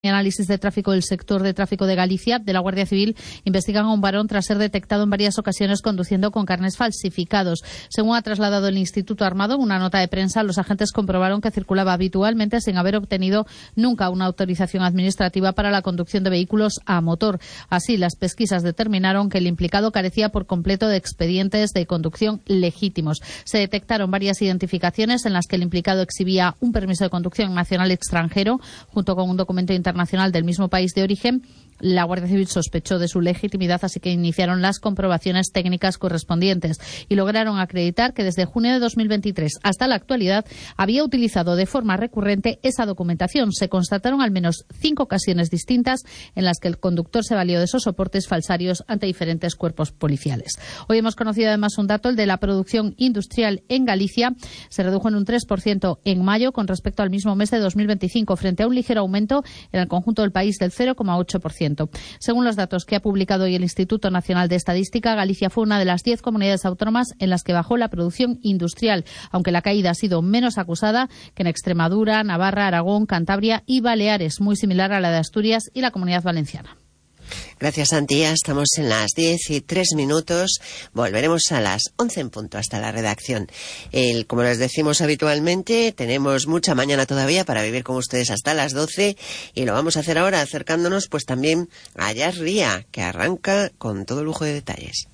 Análisis de tráfico del sector de tráfico de Galicia, de la Guardia Civil, investigan a un varón tras ser detectado en varias ocasiones conduciendo con carnés falsificados. Según ha trasladado el Instituto Armado en una nota de prensa, los agentes comprobaron que circulaba habitualmente sin haber obtenido nunca una autorización administrativa para la conducción de vehículos a motor. Así, las pesquisas determinaron que el implicado carecía por completo de expedientes de conducción legítimos. Se detectaron varias identificaciones en las que el implicado exhibía un permiso de conducción nacional extranjero junto con un documento internacional del mismo país de origen. La Guardia Civil sospechó de su legitimidad, así que iniciaron las comprobaciones técnicas correspondientes y lograron acreditar que desde junio de 2023 hasta la actualidad había utilizado de forma recurrente esa documentación. Se constataron al menos 5 ocasiones distintas en las que el conductor se valió de esos soportes falsarios ante diferentes cuerpos policiales. Hoy hemos conocido además un dato, el de la producción industrial en Galicia. Se redujo en un 3% en mayo con respecto al mismo mes de 2025, frente a un ligero aumento en el conjunto del país del 0,8%. Según los datos que ha publicado hoy el Instituto Nacional de Estadística, Galicia fue una de las 10 comunidades autónomas en las que bajó la producción industrial, aunque la caída ha sido menos acusada que en Extremadura, Navarra, Aragón, Cantabria y Baleares, muy similar a la de Asturias y la Comunidad Valenciana. Gracias, Santi. Ya estamos en las 10:03. Volveremos a las 11 en punto hasta la redacción. Como les decimos habitualmente, tenemos mucha mañana todavía para vivir con ustedes hasta las 12 y lo vamos a hacer ahora acercándonos pues también a Jazz Ría, que arranca con todo lujo de detalles.